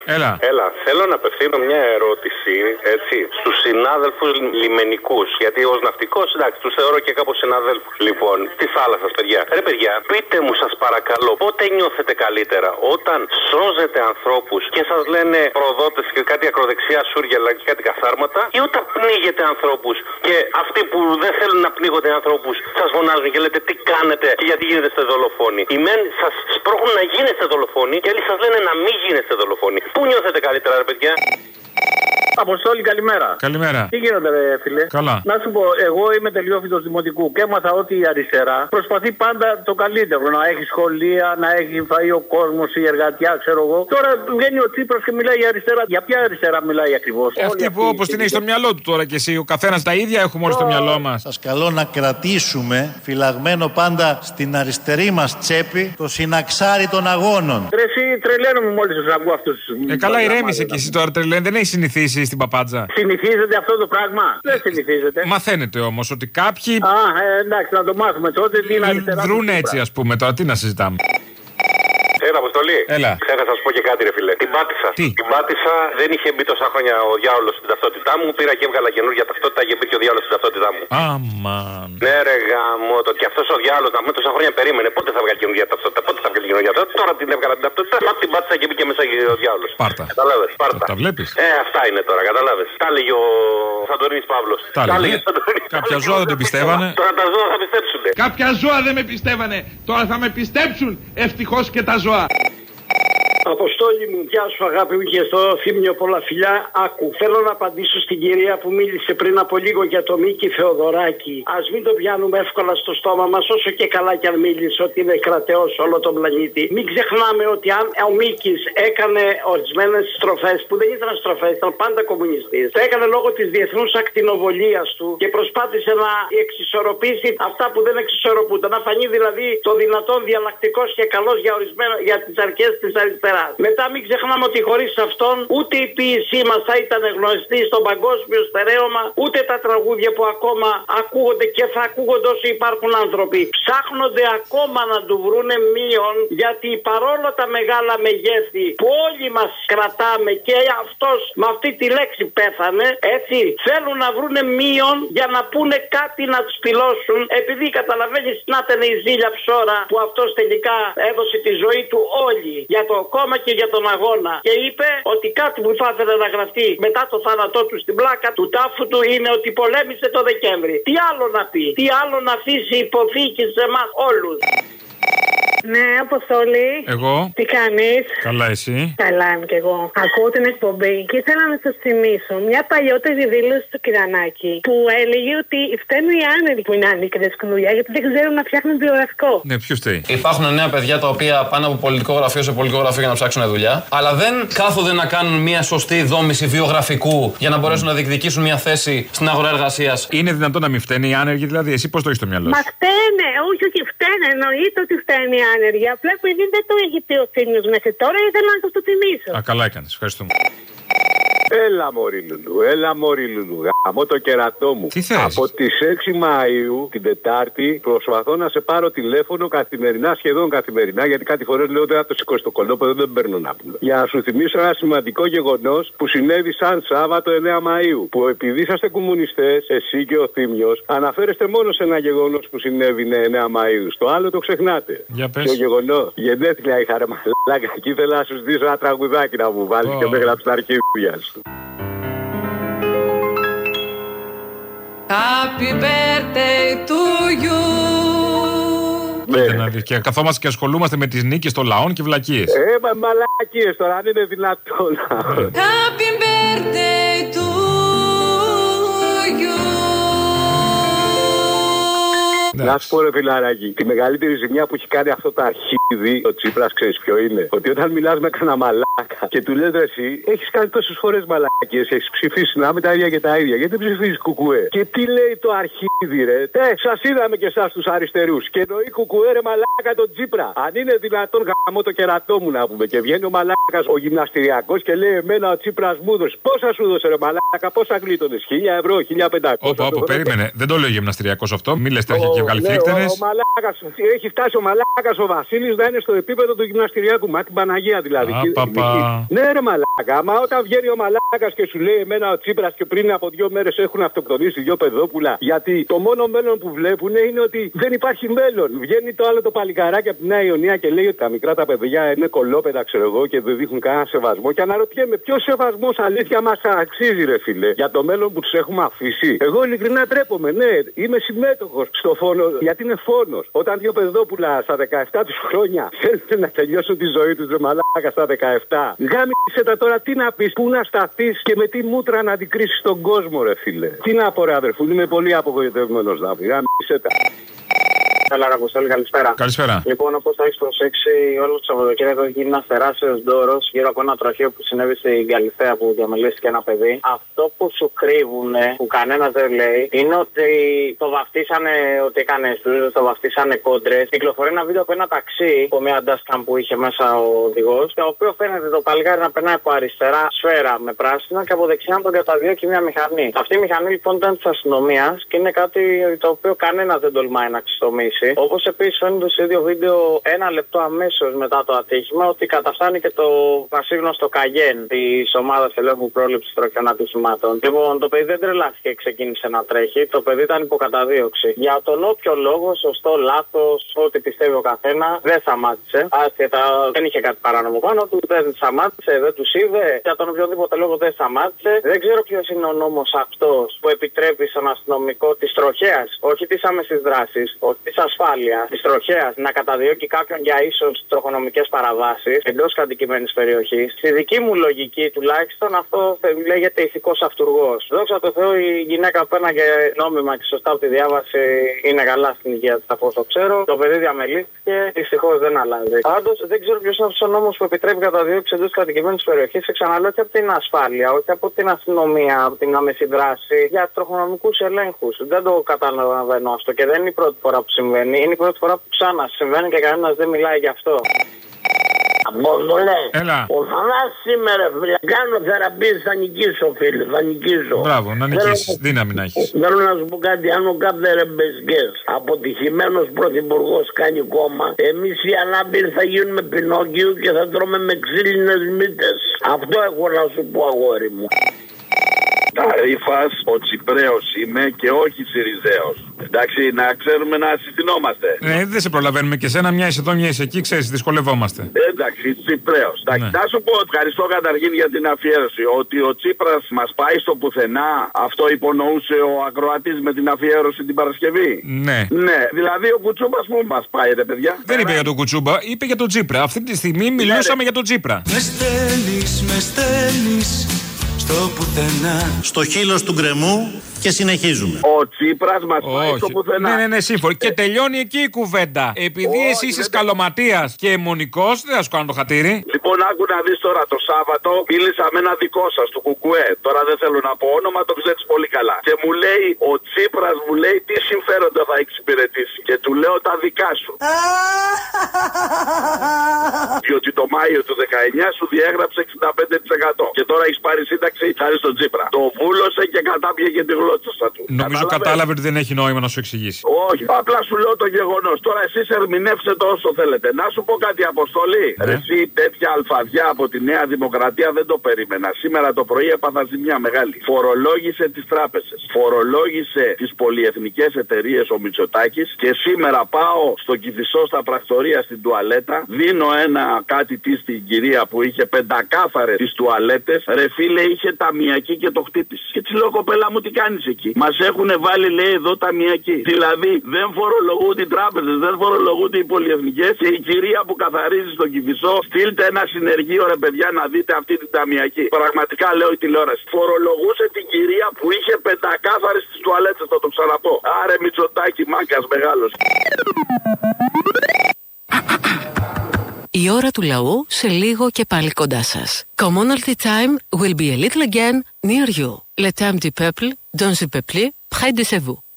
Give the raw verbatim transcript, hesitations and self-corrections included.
Έλα. Έλα, θέλω να απευθύνω μια ερώτηση, έτσι, στους συνάδελφους λιμενικούς. Γιατί ως ναυτικός, εντάξει, τους θεωρώ και κάπως συναδέλφους. Λοιπόν, τη θάλασσα, παιδιά. Ρε, παιδιά, πείτε μου, σας παρακαλώ, πότε νιώθετε καλύτερα? Όταν σώζετε ανθρώπους και σας λένε προδότες και κάτι ακροδεξιά σούργελα και κάτι καθάρματα, ή όταν πνίγετε ανθρώπους και αυτοί που δεν θέλουν να πνίγονται ανθρώπους σας φωνάζουν και λέτε τι κάνετε και γιατί γίνετε δολοφόνοι? Οι μεν σας σπρώχνουν να γίνεστε δολοφόνοι και άλλοι σας λένε να μην γίνεστε δολοφόνοι. Πού νιώθετε καλύτερα, ρε παιδιά? Αποστόλη, καλημέρα. Καλημέρα. Τι γίνονται, ρε φίλε? Καλά. Να σου πω, εγώ είμαι τελειόφοιτος δημοτικού και έμαθα ότι η αριστερά προσπαθεί πάντα το καλύτερο. Να έχει σχολεία, να έχει φαΐ ο κόσμος, η εργατιά, ξέρω εγώ. Τώρα βγαίνει ο Τσίπρας και μιλάει η αριστερά. Για ποια αριστερά μιλάει ακριβώς? Ε, αυτή που όπως την έχει στο μυαλό του τώρα κι εσύ. Ο καθένας τα ίδια έχουμε όλοι στο μυαλό μας. Σας καλώ να κρατήσουμε φυλαγμένο πάντα στην αριστερή μας τσέπη το συναξάρι των αγώνων. Ρε, εσύ τρελαίνομαι μόλις τους ακούω αυτούς. Ε, καλά, ηρέμησε κι εσύ τώρα, τρελαίνε. Δεν έχει συνηθίσει στην παπάτζα. Συνηθίζεται αυτό το πράγμα? Δεν συνηθίζεται. Μαθαίνετε όμως ότι κάποιοι. Α, ε, εντάξει, να το μάθουμε τότε. Τι είναι αριστερά. Δρούν έτσι, ας πούμε, τώρα τι να συζητάμε. Έλα, Αποστολή. Έλα. Ξέχασα να σου πω και κάτι, ρε φίλε. Την πάτησα. Τι? Την πάτησα, δεν είχε μπει τόσα χρόνια ο διάολος στην ταυτότητά μου. Πήρα και έβγαλα καινούργια ταυτότητα και μπήκε ο διάολος στην ταυτότητά μου. Αμαν. Ναι, ρε γάμο, το και αυτό ο διάολος να πούμε τόσα χρόνια περίμενε. Πότε θα βγάλει καινούργια ταυτότητα, πότε θα βγάλει καινούργια ταυτότητα. Τώρα την έβγαλα την ταυτότητα. Μα την πάτησα και μπήκε μέσα ο διάολος. Πάρτα. Καταλάβες. Πάρτα. Τα βλέπεις. Ε, αυτά είναι τώρα, καταλάβες. Τα έλεγε ο Σαντορίνης Παύλος. Τα έλεγε. Κάποια ζώα δεν το πιστεύανε. Τώρα τα ζώα θα πιστέψουν. Κάποια ζώα δεν με πιστεύανε. Τώρα θα με πιστέψουν ευτυχώς και τα ζώα. Αποστόλη μου, γεια σου αγάπη μου και στο Θύμιο, πολλά φιλιά. Άκου, θέλω να απαντήσω στην κυρία που μίλησε πριν από λίγο για το Μίκη Θεοδωράκη. Ας μην το πιάνουμε εύκολα στο στόμα μας, όσο και καλά κι αν μίλησε ότι είναι κρατεός όλο τον πλανήτη. Μην ξεχνάμε ότι αν ο Μίκης έκανε ορισμένες στροφές που δεν ήταν στροφές, ήταν πάντα κομμουνιστής. Το έκανε λόγω της διεθνούς ακτινοβολίας του και προσπάθησε να εξισορροπήσει αυτά που δεν εξισορροπούνται. Να φανεί δηλαδή το δυνατόν διαλλακτικός και καλός για, για τις αρχές της αριστεράς. Μετά μην ξεχνάμε ότι χωρίς αυτόν ούτε η ποίησή μας θα ήταν γνωστή στον παγκόσμιο στερέωμα, ούτε τα τραγούδια που ακόμα ακούγονται και θα ακούγονται όσο υπάρχουν άνθρωποι. Ψάχνονται ακόμα να του βρούνε μείον, γιατί παρόλο τα μεγάλα μεγέθη που όλοι μας κρατάμε και αυτός με αυτή τη λέξη πέθανε, έτσι, θέλουν να βρούνε μείον για να πούνε κάτι να τους πυλώσουν, επειδή καταλαβαίνεις να ήταν η ζήλια ψώρα που αυτός τελικά έδωσε τη ζωή του όλοι για το κόμμα και για τον αγώνα. Και είπε ότι κάτι που θα ήθελε να γραφτεί μετά το θάνατό του στην πλάκα του τάφου του είναι ότι πολέμησε το Δεκέμβρη. Τι άλλο να πει, τι άλλο να αφήσει υποθήκη σε εμάς όλους. Ναι, Αποστόλη. Εγώ. Τι κάνεις? Καλά, εσύ? Καλά είμαι κι εγώ. Ακούω την εκπομπή και ήθελα να σας θυμίσω μια παλιότερη δήλωση του Κυρανάκη που έλεγε ότι φταίνουν οι άνεργοι που είναι άνεργοι και δεν βρίσκουν δουλειά γιατί δεν ξέρουν να φτιάχνουν βιογραφικό. Ναι, ποιος φταίει? Υπάρχουν νέα παιδιά τα οποία πάνε από πολιτικό γραφείο σε πολιτικό γραφείο για να ψάξουν δουλειά, αλλά δεν κάθονται να κάνουν μια σωστή δόμηση βιογραφικού για να μπορέσουν να διεκδικήσουν μια θέση στην αγορά εργασίας. Είναι δυνατόν να μην φταίνει οι άνεργοι, δηλαδή? Εσύ πώς το έχεις στο μυαλό σου? Μα φταίνε, όχι, όχι, φταίνε. Εννοείται ότι φταίνε οι άνεργοι. Απλά επειδή δεν το έχει πει ο Θήμιος μέχρι τώρα, ήθελα να σας το θυμίσω. Α, καλά έκανες. Ευχαριστούμε. Έλα μωρή Λουλού, έλα μωρή Λουλού, γαμώ το κερατό μου. Τι θες? Από τις έξι Μαΐου την Τετάρτη προσπαθώ να σε πάρω τηλέφωνο καθημερινά, σχεδόν καθημερινά, γιατί κάτι φορές λέω δεν θα το σηκώσει το κολόπεδο, δεν παίρνω να πούμε. Για να σου θυμίσω ένα σημαντικό γεγονός που συνέβη σαν Σάββατο εννέα Μαΐου. Που επειδή είσαστε κομμουνιστές, εσύ και ο Θήμιος, αναφέρεστε μόνο σε ένα γεγονός που συνέβη εννέα Μαΐου. Στο άλλο το ξεχνάτε. Για πες. Το γεγονός. Γενέθλια είχα ρε μαλάκα και ήθελα να σου ζητήσω ένα τραγουδάκι να μου βάλει oh. και με γράψει τα αρχίδια σου. Happy birthday to you. Ναι. Και καθόμαστε και ασχολούμαστε με τις νίκες των λαών και βλακίες. Ε, μα μαλακίες τώρα, αν είναι δυνατόν. Happy birthday to you. Να σου πω ρε φιλαράκι, τη μεγαλύτερη ζημιά που έχει κάνει αυτό το αρχίδι, ο Τσίπρας, ξέρεις ποιο είναι? Ότι όταν μιλάς με κανένα μαλάκα και του λες εσύ, έχεις κάνει τόσες φορές μαλακίες, έχεις ψηφίσει να με τα ίδια και τα ίδια. Γιατί δεν ψηφίζεις κουκουέ? Και τι λέει το αρχίδι ρε? Ε, σας είδαμε και εσάς τους αριστερούς. Και εννοεί κουκουέ ρε μαλάκα τον Τσίπρα. Αν είναι δυνατόν γαμώ το κερατό μου να πούμε. Και βγαίνει ο μαλάκας ο γυμναστηριακός και λέει εμένα ο Τσίπρας μου δώσε. Πόσα σου δώσε ρε μαλάκα, πόσα γλίτωνες? Χίλια ευρώ, χίλια πεντακόσια. Όπα, όπα, περίμενε. Δεν το λέω γυμναστηριακός αυτό. Μη λες τρέχει και βγάλει φλίκτενες. Ο μαλάκας, έχει φτάσει ο μαλάκας ο Βασίλης να είναι στο επίπεδο του γυμναστηριακού. Μα την Παναγία δηλαδή. Α, παπα. Ναι, ρε μαλάκα. Μα όταν βγαίνει ο μαλάκα και σου λέει εμένα ο Τσίπρας και πριν από δύο μέρες έχουν αυτοκτονήσει δύο παιδόπουλα. Γιατί το μόνο μέλλον που βλέπουν είναι ότι δεν υπάρχει μέλλον. Βγαίνει το άλλο το παλικαράκι από τη Νέα Ιωνία και λέει ότι τα μικρά τα παιδιά είναι κολόπεδα, ξέρω εγώ, και δεν δείχνουν κανένα σεβασμό. Και αναρωτιέμαι ποιο σεβασμό αλήθεια μας αξίζει, ρε φίλε, για το μέλλον που τους έχουμε αφήσει. Εγώ ειλικρινά τρέπομαι, ναι, είμαι συμμέτοχος στο φόνο, γιατί είναι φόνος. Όταν δύο παιδόπουλα στα δεκαεπτά τους χρόνια θέλουν να τελειώσουν τη ζωή τους, ρε μαλάκα, στα δεκαεπτά. Γάμισε τα τώρα, τι να πεις, πού να σταθείς και με τι μούτρα να αντικρίσεις τον κόσμο, ρε φίλε. Τι να πω, ρε αδερφού, είμαι πολύ απογοητευμένος να πει. Γάμισε τα. Καλά, Ραγκοστέλη, καλησπέρα. Καλησπέρα. Λοιπόν, όπως θα έχεις προσέξει, όλο το Σαββατοκύριακο έχει γίνει ένα τεράστιο ντόρο γύρω από ένα τροχείο που συνέβη στην Καλιθέα που διαμελήθηκε ένα παιδί. Αυτό που σου κρύβουν, που κανένας δεν λέει, είναι ότι το βαφτίσανε ότι έκανε στούζες, το βαφτίσανε κόντρες. Κυκλοφορεί ένα βίντεο από ένα ταξί, από μια ντάσκαμ που είχε μέσα ο οδηγός, το οποίο φαίνεται το παλικάρι να περνάει από αριστερά σφαίρα με πράσινα και από δεξιά να τον καταδιώκει μια μηχανή. Αυτή η μηχανή λοιπόν ήταν της ασυνομίας και είναι κάτι το οποίο κανένας δεν τολμάει να ξεστομίσει. Όπως επίσης φαίνεται στο ίδιο βίντεο ένα λεπτό αμέσως μετά το ατύχημα ότι καταφτάνει και το πασίγνωστο Καγέν της ομάδας ελέγχου πρόληψης τροχιών ατυχημάτων. Λοιπόν, το παιδί δεν τρελάθηκε και ξεκίνησε να τρέχει. Το παιδί ήταν υποκαταδίωξη. Για τον όποιο λόγο, σωστό, λάθος, ό,τι πιστεύει ο καθένα, δεν σταμάτησε. Άσχετα, δεν είχε κάτι παράνομο πάνω του, δεν σταμάτησε, δεν του είδε. Για τον οποιοδήποτε λόγο δεν σταμάτησε. Δεν ξέρω ποιος είναι ο νόμος αυτός που επιτρέπει στον αστυνομικό της τροχέας, όχι της άμεσης δράσης, όχι της ασφάλειας, της τροχέας, να καταδιώκει κάποιον για ίσως τροχονομικές παραβάσεις εντός κατοικημένης περιοχής. Στη δική μου λογική τουλάχιστον αυτό λέγεται ηθικός αυτουργός. Δόξα τω Θεώ η γυναίκα που πέρναγε νόμιμα και σωστά από τη διάβαση είναι καλά στην υγεία της, από όσο ξέρω. Το παιδί διαμελήθηκε, δυστυχώς δεν αλλάζει. Πάντως δεν ξέρω ποιος είναι αυτός ο νόμος που επιτρέπει καταδιώξη εντός κατοικημένης περιοχής. Σε ξαναλέω, και από την ασφάλεια, όχι από την αστυνομία, από την άμεση δράση, για τροχονομικούς ελέγχους. Δεν το καταλαβαίνω αυτό και δεν είναι η πρώτη φορά που συμβαίνει. Είναι η πρώτη φορά που ξανά συμβαίνει και κανένας δεν μιλάει γι' αυτό. Απόστολε, έλα. Ο Θανάσης σήμερα, φίλε. Κάνω θεραπεία, θα νικήσω, φίλε. Θα νικήσω. Μπράβο, να νικήσεις. Δύναμη να έχεις. Θέλω να σου πω κάτι. Αν ο κάθε ρεμπεσκές αποτυχημένος πρωθυπουργός κάνει κόμμα, εμείς οι ανάπηροι θα γίνουμε Πινόκιο και θα τρώμε με ξύλινες μύτες. Αυτό έχω να σου πω, αγόρι μου. Ταρίφας, ο Τσιπρέος είμαι και όχι Συριζέος. Εντάξει, να ξέρουμε να συστηνόμαστε. Ναι, δεν σε προλαβαίνουμε και σένα, μια είσαι εδώ, μια είσαι εκεί, ξέρεις, δυσκολευόμαστε. Εντάξει, Τσιπρέος. Εντάξει, Ναι. να σου πω, ευχαριστώ καταρχήν για την αφιέρωση. Ότι ο Τσίπρας μας πάει στο πουθενά, αυτό υπονοούσε ο ακροατής με την αφιέρωση την Παρασκευή. Ναι. Ναι, δηλαδή ο Κουτσούμπας που μας πάει, ρε παιδιά. Δεν είπε για τον Κουτσούμπα, είπε για τον Τσίπρα. Αυτή τη στιγμή μιλούσαμε για τον Τσίπρα. Με στέλνεις, με στέλνεις στο πουθενά. Στο χείλος του γκρεμού και συνεχίζουμε. Ο Τσίπρας μας πάει στο πουθενά. Ναι, ναι, ναι, σύμφωνο. Και τελειώνει εκεί η κουβέντα. Επειδή Όχι, εσύ είσαι δεν- σκαλωματίας και αιμονικός, δεν θα σου κάνω το χατήρι. Λοιπόν, άκου να δεις τώρα το Σάββατο μίλησα με ένα δικό σας του Κουκουέ. Τώρα δεν θέλω να πω όνομα, το ξέρεις πολύ καλά. Και μου λέει, ο Τσίπρας μου λέει τι συμφέροντα θα εξυπηρετήσει. Και του λέω τα δικά σου. Διότι το Μάιο του δεκαεννιά σου διέγραψε εξήντα πέντε τοις εκατό. Και τώρα έχεις πάρει σύνταξη χάρη στον Τσίπρα. Το βούλωσε και κατάπιεγε τη γλώσσα του. Νομίζω κατάλαβε ότι δεν έχει νόημα να σου εξηγήσει. Όχι, απλά σου λέω το γεγονός. Τώρα εσείς ερμηνεύστε το όσο θέλετε. Να σου πω κάτι, Αποστολή. Ναι. Ρε, εσύ τέτοια αλφαδιά από τη Νέα Δημοκρατία δεν το περίμενα. Σήμερα το πρωί έπαθα ζημιά μεγάλη. Φορολόγησε τις τράπεζες. Φορολόγησε τις πολυεθνικές εταιρείες ο Μητσοτάκης. Και σήμερα πάω στο Κηφισό στα πρακτορία στην τουαλέτα. Δίνω ένα κάτι τι στην κυρία που είχε πεντακάθαρες τις τουαλέτες. Ρε φίλε, είχε ταμιακή και το χτύπησε. Και τη λέω, κοπέλα μου, τι κάνεις εκεί? Μας έχουν βάλει, λέει, εδώ ταμιακή. Δηλαδή δεν φορολογούνται οι τράπεζες, δεν φορολογούνται οι πολυεθνικές. Και η κυρία που καθαρίζει στον Κηφισό, στείλτε ένα συνεργείο, ρε παιδιά, να δείτε αυτή την ταμιακή. Πραγματικά λέω η τηλεόραση. Φορολογούσε την κυρία που είχε πεντακάθαρες τις τουαλέτες, θα το ξαναπώ. Άρε Μητσοτάκη, μάγκας μεγάλος. Η ώρα του λαού σε λίγο και πάλι κοντά σας. Commonalty time will be a little again near you. Le temps du peuple, dans le peuple, près de vous.